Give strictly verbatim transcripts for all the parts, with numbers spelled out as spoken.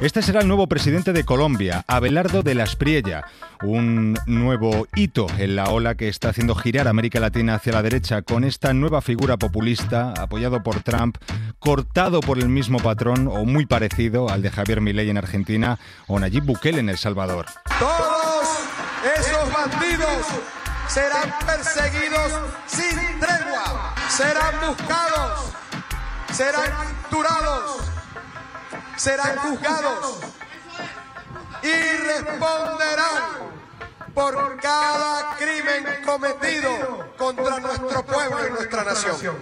Este será el nuevo presidente de Colombia, Abelardo de la Espriella, un nuevo hito en la ola que está haciendo girar América Latina hacia la derecha con esta nueva figura populista, apoyado por Trump, cortado por el mismo patrón o muy parecido al de Javier Milei en Argentina o Nayib Bukele en El Salvador. Todos esos bandidos serán perseguidos sin tregua, serán buscados, serán capturados, serán juzgados y responderán por cada crimen cometido contra nuestro pueblo y nuestra nación.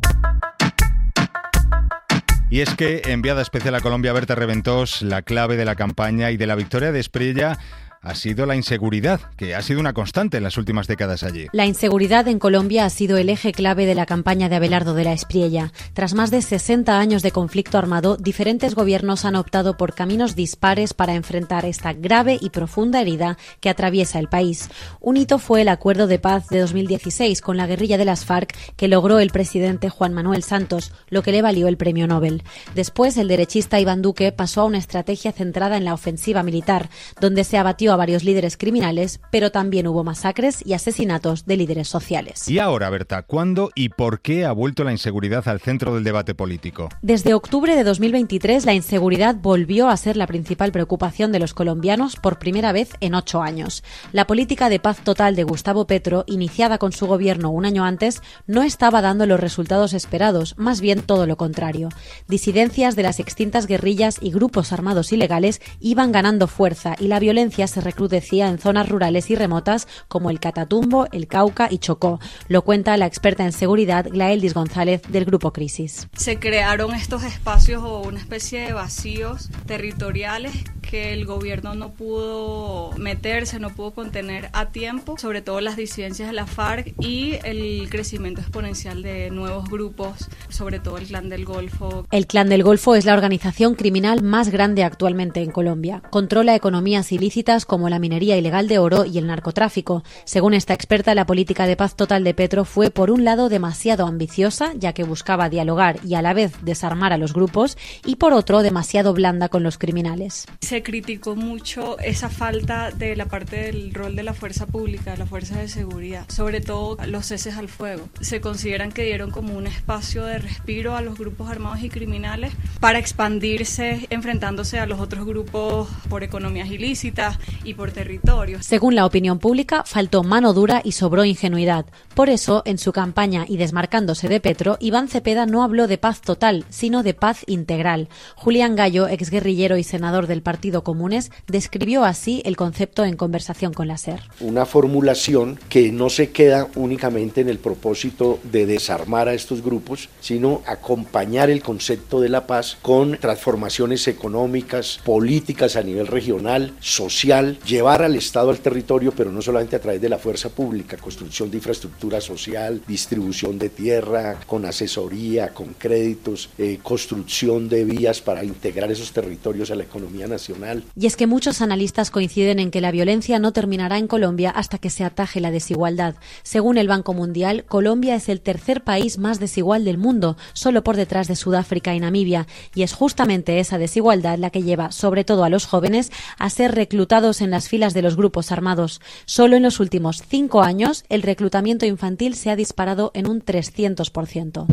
Y es que, enviada especial a Colombia, Berta Reventós, la clave de la campaña y de la victoria de Espriella ha sido la inseguridad, que ha sido una constante en las últimas décadas allí. La inseguridad en Colombia ha sido el eje clave de la campaña de Abelardo de la Espriella. Tras más de sesenta años de conflicto armado, diferentes gobiernos han optado por caminos dispares para enfrentar esta grave y profunda herida que atraviesa el país. Un hito fue el Acuerdo de Paz de dos mil dieciséis con la guerrilla de las FARC que logró el presidente Juan Manuel Santos, lo que le valió el premio Nobel. Después, el derechista Iván Duque pasó a una estrategia centrada en la ofensiva militar, donde se abatió a varios líderes criminales, pero también hubo masacres y asesinatos de líderes sociales. Y ahora, Berta, ¿cuándo y por qué ha vuelto la inseguridad al centro del debate político? Desde octubre de dos mil veintitrés, la inseguridad volvió a ser la principal preocupación de los colombianos por primera vez en ocho años. La política de paz total de Gustavo Petro, iniciada con su gobierno un año antes, no estaba dando los resultados esperados, más bien todo lo contrario. Disidencias de las extintas guerrillas y grupos armados ilegales iban ganando fuerza y la violencia se recrudecía en zonas rurales y remotas como el Catatumbo, el Cauca y Chocó. Lo cuenta la experta en seguridad Glaeldis González del Grupo Crisis. Se crearon estos espacios o una especie de vacíos territoriales que el gobierno no pudo meterse, no pudo contener a tiempo, sobre todo las disidencias de la FARC y el crecimiento exponencial de nuevos grupos, sobre todo el Clan del Golfo. El Clan del Golfo es la organización criminal más grande actualmente en Colombia. Controla economías ilícitas como la minería ilegal de oro y el narcotráfico. Según esta experta, la política de paz total de Petro fue, por un lado, demasiado ambiciosa, ya que buscaba dialogar y a la vez desarmar a los grupos, y por otro, demasiado blanda con los criminales. Se criticó mucho esa falta de la parte del rol de la fuerza pública, de la fuerza de seguridad, sobre todo los ceses al fuego. Se consideran que dieron como un espacio de respiro a los grupos armados y criminales para expandirse, enfrentándose a los otros grupos por economías ilícitas y por territorios. Según la opinión pública, faltó mano dura y sobró ingenuidad. Por eso, en su campaña y desmarcándose de Petro, Iván Cepeda no habló de paz total, sino de paz integral. Julián Gallo, exguerrillero y senador del Partido Comunes, describió así el concepto en conversación con la SER. Una formulación que no se queda únicamente en el propósito de desarmar a estos grupos, sino acompañar el concepto de la paz con transformaciones económicas, políticas a nivel regional, social, llevar al Estado al territorio, pero no solamente a través de la fuerza pública, construcción de infraestructura social, distribución de tierra, con asesoría, con créditos, eh, construcción de vías para integrar esos territorios a la economía nacional. Y es que muchos analistas coinciden en que la violencia no terminará en Colombia hasta que se ataje la desigualdad. Según el Banco Mundial, Colombia es el tercer país más desigual del mundo, solo por detrás de Sudáfrica y Namibia, y es justamente esa desigualdad la que lleva, sobre todo a los jóvenes, a ser reclutados en las filas de los grupos armados. Solo en los últimos cinco años, el reclutamiento infantil se ha disparado en un trescientos por ciento.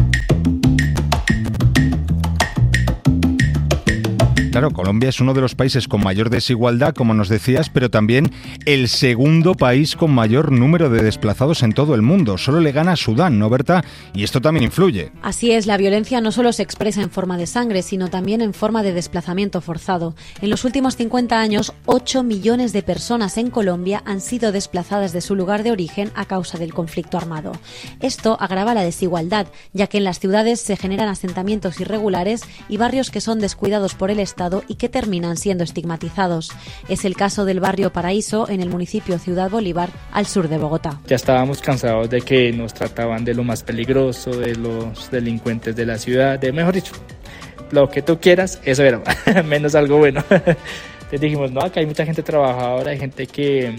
Claro, Colombia es uno de los países con mayor desigualdad, como nos decías, pero también el segundo país con mayor número de desplazados en todo el mundo. Solo le gana a Sudán, ¿no, Berta? Y esto también influye. Así es, la violencia no solo se expresa en forma de sangre, sino también en forma de desplazamiento forzado. En los últimos cincuenta años, ocho millones de personas en Colombia han sido desplazadas de su lugar de origen a causa del conflicto armado. Esto agrava la desigualdad, ya que en las ciudades se generan asentamientos irregulares y barrios que son descuidados por el Estado y que terminan siendo estigmatizados. Es el caso del barrio Paraíso en el municipio Ciudad Bolívar, al sur de Bogotá. Ya estábamos cansados de que nos trataban de lo más peligroso, de los delincuentes de la ciudad, de mejor dicho, lo que tú quieras, eso era, menos algo bueno. Entonces dijimos, no, acá hay mucha gente trabajadora, hay gente que, que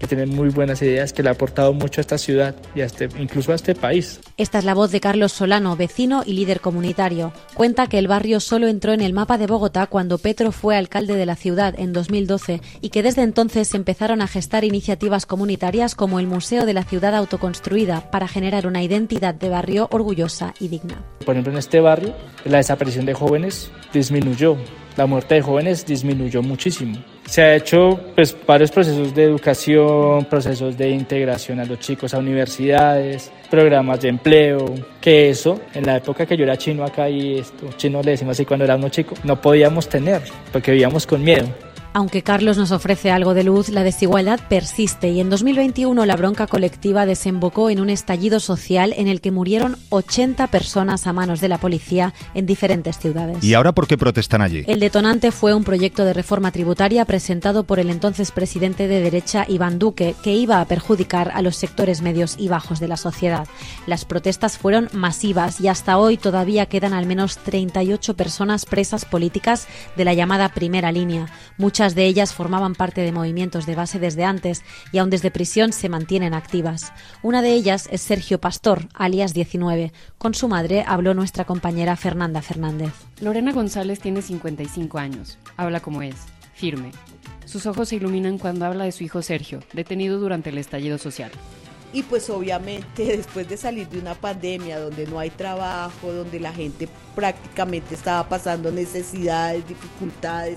que tiene muy buenas ideas, que le ha aportado mucho a esta ciudad y a este, incluso a este país. Esta es la voz de Carlos Solano, vecino y líder comunitario. Cuenta que el barrio solo entró en el mapa de Bogotá cuando Petro fue alcalde de la ciudad en dos mil doce y que desde entonces se empezaron a gestar iniciativas comunitarias como el Museo de la Ciudad Autoconstruida para generar una identidad de barrio orgullosa y digna. Por ejemplo, en este barrio la desaparición de jóvenes disminuyó, la muerte de jóvenes disminuyó muchísimo. Se ha hecho pues, varios procesos de educación, procesos de integración a los chicos a universidades, programas de empleo, que eso, en la época que yo era chino acá y esto, chino le decimos así cuando era uno chico, no podíamos tener, porque vivíamos con miedo. Aunque Carlos nos ofrece algo de luz, la desigualdad persiste y en dos mil veintiuno la bronca colectiva desembocó en un estallido social en el que murieron ochenta personas a manos de la policía en diferentes ciudades. ¿Y ahora por qué protestan allí? El detonante fue un proyecto de reforma tributaria presentado por el entonces presidente de derecha Iván Duque, que iba a perjudicar a los sectores medios y bajos de la sociedad. Las protestas fueron masivas y hasta hoy todavía quedan al menos treinta y ocho personas presas políticas de la llamada primera línea. Muchas de ellas formaban parte de movimientos de base desde antes y aún desde prisión se mantienen activas. Una de ellas es Sergio Pastor, alias diecinueve. Con su madre habló nuestra compañera Fernanda Fernández. Lorena González tiene cincuenta y cinco años. Habla como es, firme. Sus ojos se iluminan cuando habla de su hijo Sergio, detenido durante el estallido social. Y pues obviamente después de salir de una pandemia donde no hay trabajo, donde la gente prácticamente estaba pasando necesidades, dificultades,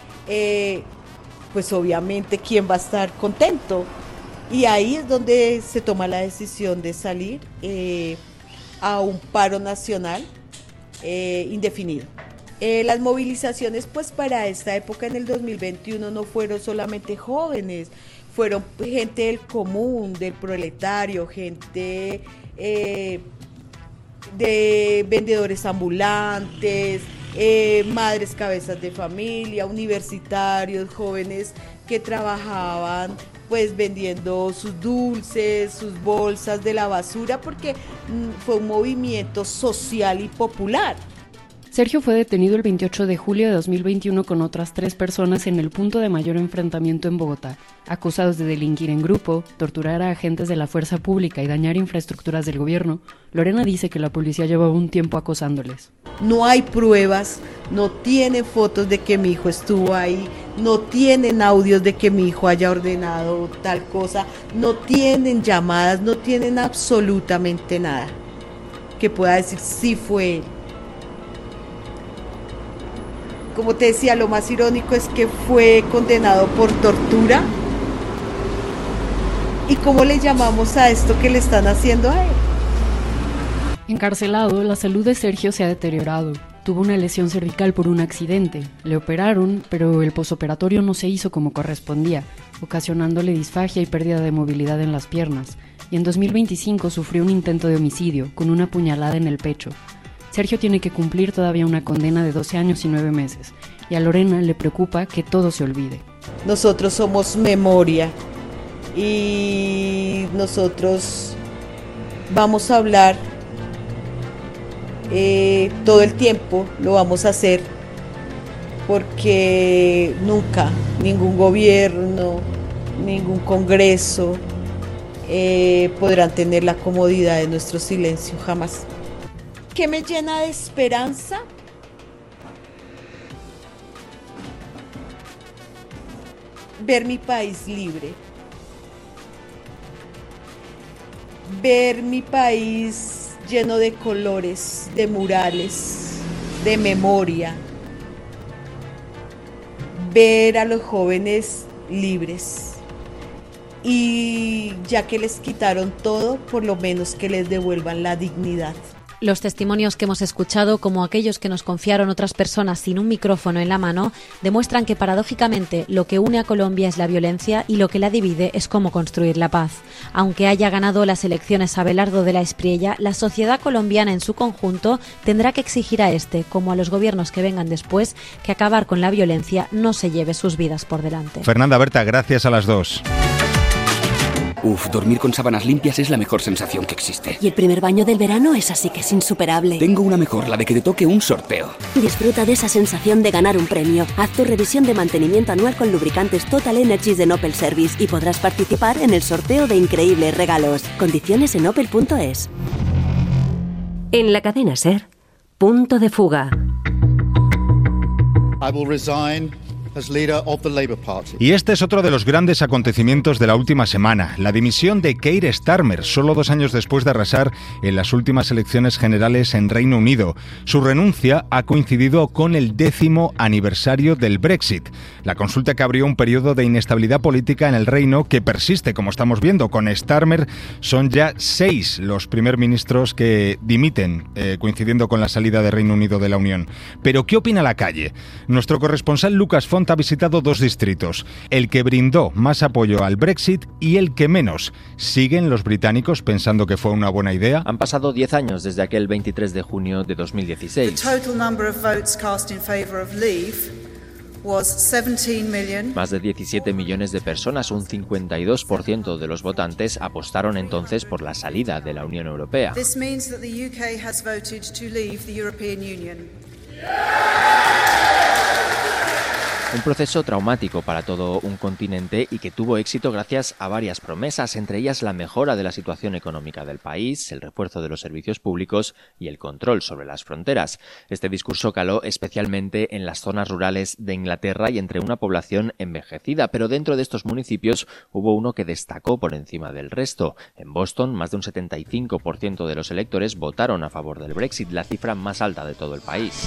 Eh, pues obviamente quién va a estar contento, y ahí es donde se toma la decisión de salir eh, a un paro nacional eh, indefinido. Eh, las movilizaciones pues para esta época en el dos mil veintiuno no fueron solamente jóvenes, fueron gente del común, del proletario, gente eh, de vendedores ambulantes, Eh, madres cabezas de familia, universitarios, jóvenes que trabajaban pues vendiendo sus dulces, sus bolsas de la basura, porque mm, fue un movimiento social y popular. Sergio fue detenido el veintiocho de julio de dos mil veintiuno con otras tres personas en el punto de mayor enfrentamiento en Bogotá, acusados de delinquir en grupo, torturar a agentes de la fuerza pública y dañar infraestructuras del gobierno. Lorena dice que la policía llevaba un tiempo acosándoles. No hay pruebas, no tienen fotos de que mi hijo estuvo ahí, no tienen audios de que mi hijo haya ordenado tal cosa, no tienen llamadas, no tienen absolutamente nada que pueda decir sí fue él. Como te decía, lo más irónico es que fue condenado por tortura. ¿Y cómo le llamamos a esto que le están haciendo a él? Encarcelado, la salud de Sergio se ha deteriorado. Tuvo una lesión cervical por un accidente. Le operaron, pero el posoperatorio no se hizo como correspondía, ocasionándole disfagia y pérdida de movilidad en las piernas. Y en dos mil veinticinco sufrió un intento de homicidio, con una puñalada en el pecho. Sergio tiene que cumplir todavía una condena de doce años y nueve meses, y a Lorena le preocupa que todo se olvide. Nosotros somos memoria y nosotros vamos a hablar eh, todo el tiempo, lo vamos a hacer, porque nunca ningún gobierno, ningún congreso eh, podrán tener la comodidad de nuestro silencio, jamás. ¿Qué me llena de esperanza? Ver mi país libre. Ver mi país lleno de colores, de murales, de memoria. Ver a los jóvenes libres. Y ya que les quitaron todo, por lo menos que les devuelvan la dignidad. Los testimonios que hemos escuchado, como aquellos que nos confiaron otras personas sin un micrófono en la mano, demuestran que paradójicamente lo que une a Colombia es la violencia y lo que la divide es cómo construir la paz. Aunque haya ganado las elecciones Abelardo de la Espriella, la sociedad colombiana en su conjunto tendrá que exigir a este, como a los gobiernos que vengan después, que acabar con la violencia no se lleve sus vidas por delante. Fernanda, Berta, gracias a las dos. Uf, dormir con sábanas limpias es la mejor sensación que existe. Y el primer baño del verano es así que es insuperable. Tengo una mejor, la de que te toque un sorteo. Disfruta de esa sensación de ganar un premio. Haz tu revisión de mantenimiento anual con lubricantes Total Energies de Opel Service y podrás participar en el sorteo de increíbles regalos. Condiciones en opel punto es. En la cadena SER, punto de fuga. I will resign as leader of the Labour Party. Y este es otro de los grandes acontecimientos de la última semana, la dimisión de Keir Starmer, solo dos años después de arrasar en las últimas elecciones generales en Reino Unido. Su renuncia ha coincidido con el décimo aniversario del Brexit, la consulta que abrió un periodo de inestabilidad política en el Reino que persiste, como estamos viendo. Con Starmer son ya seis los primer ministros que dimiten, eh, coincidiendo con la salida de Reino Unido de la Unión. Pero ¿qué opina la calle? Nuestro corresponsal Lucas Font ha visitado dos distritos, el que brindó más apoyo al Brexit y el que menos. ¿Siguen los británicos pensando que fue una buena idea? Han pasado diez años desde aquel veintitrés de junio de dos mil dieciséis. Más de diecisiete millones de personas, un cincuenta y dos por ciento de los votantes, apostaron entonces por la salida de la Unión Europea. Un proceso traumático para todo un continente y que tuvo éxito gracias a varias promesas, entre ellas la mejora de la situación económica del país, el refuerzo de los servicios públicos y el control sobre las fronteras. Este discurso caló especialmente en las zonas rurales de Inglaterra y entre una población envejecida, pero dentro de estos municipios hubo uno que destacó por encima del resto. En Boston, más de un setenta y cinco por ciento de los electores votaron a favor del Brexit, la cifra más alta de todo el país.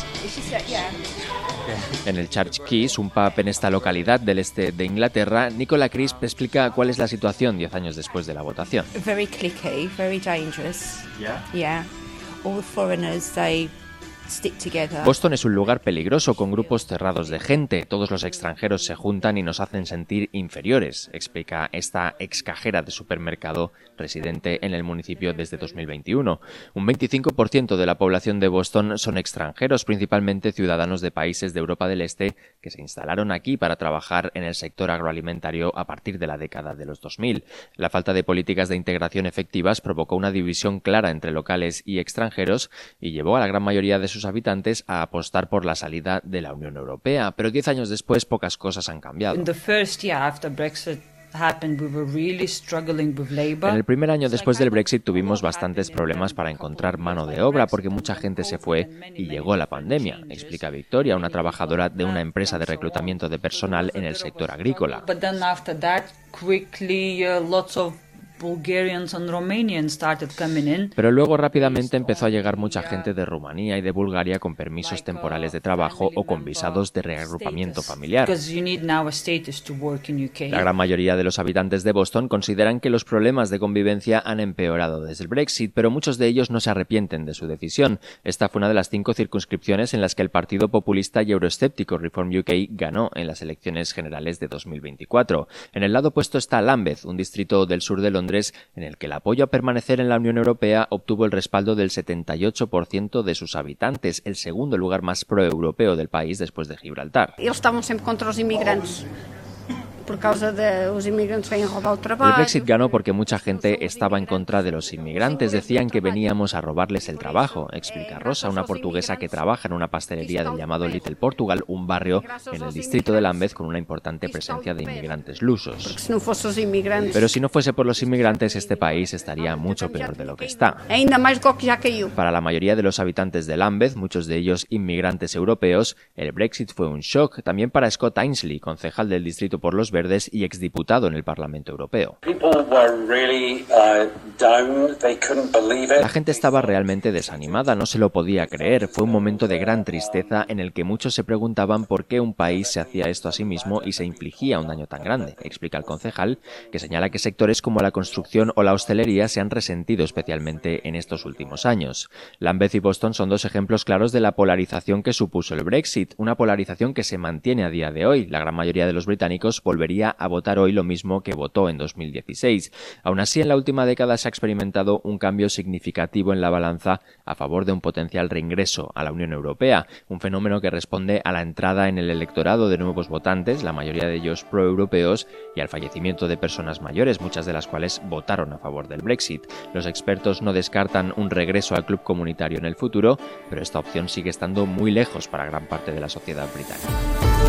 En el Church Keys, un pub en esta localidad del este de Inglaterra, Nicola Crisp explica cuál es la situación diez años después de la votación. Very cliquey, very dangerous. Yeah. Yeah. All foreigners, they stick together. Boston es un lugar peligroso con grupos cerrados de gente. Todos los extranjeros se juntan y nos hacen sentir inferiores, explica esta ex cajera de supermercado residente en el municipio desde dos mil veintiuno. Un veinticinco por ciento de la población de Boston son extranjeros, principalmente ciudadanos de países de Europa del Este que se instalaron aquí para trabajar en el sector agroalimentario a partir de la década de los dos mil. La falta de políticas de integración efectivas provocó una división clara entre locales y extranjeros y llevó a la gran mayoría de sus habitantes a apostar por la salida de la Unión Europea, pero diez años después pocas cosas han cambiado. In the first year after Brexit happened, we were really struggling with labor. En el primer año después del Brexit tuvimos bastantes problemas para encontrar mano de obra porque mucha gente se fue y llegó la pandemia, explica Victoria, una trabajadora de una empresa de reclutamiento de personal en el sector agrícola. But then after that, quickly, uh, lots of Bulgarians and Romanians started coming in. Pero luego rápidamente empezó a llegar mucha gente de Rumanía y de Bulgaria con permisos temporales de trabajo o con visados de reagrupamiento familiar. La gran mayoría de los habitantes de Boston consideran que los problemas de convivencia han empeorado desde el Brexit, pero muchos de ellos no se arrepienten de su decisión. Esta fue una de las cinco circunscripciones en las que el partido populista y euroescéptico Reform U K ganó en las elecciones generales de dos mil veinticuatro. En el lado opuesto está Lambeth, un distrito del sur de Londres en el que el apoyo a permanecer en la Unión Europea obtuvo el respaldo del setenta y ocho por ciento de sus habitantes, el segundo lugar más proeuropeo del país después de Gibraltar. Ellos estaban siempre contra los inmigrantes. Por causa de los inmigrantes que han robado el trabajo. El Brexit ganó porque mucha gente estaba en contra de los inmigrantes. Decían que veníamos a robarles el trabajo, explica Rosa, una portuguesa que trabaja en una pastelería del llamado Little Portugal, un barrio en el distrito de Lambeth con una importante presencia de inmigrantes lusos. Pero si no fuese por los inmigrantes, este país estaría mucho peor de lo que está. Para la mayoría de los habitantes de Lambeth, muchos de ellos inmigrantes europeos, el Brexit fue un shock. También para Scott Ainsley, concejal del distrito por los Verdes y exdiputado en el Parlamento Europeo. La gente estaba realmente desanimada, no se lo podía creer. Fue un momento de gran tristeza en el que muchos se preguntaban por qué un país se hacía esto a sí mismo y se infligía un daño tan grande, explica el concejal, que señala que sectores como la construcción o la hostelería se han resentido especialmente en estos últimos años. Lambeth y Boston son dos ejemplos claros de la polarización que supuso el Brexit, una polarización que se mantiene a día de hoy. La gran mayoría de los británicos volverían volvería a votar hoy lo mismo que votó en dos mil dieciséis. Aún así, en la última década se ha experimentado un cambio significativo en la balanza a favor de un potencial reingreso a la Unión Europea, un fenómeno que responde a la entrada en el electorado de nuevos votantes, la mayoría de ellos proeuropeos, y al fallecimiento de personas mayores, muchas de las cuales votaron a favor del Brexit. Los expertos no descartan un regreso al club comunitario en el futuro, pero esta opción sigue estando muy lejos para gran parte de la sociedad británica.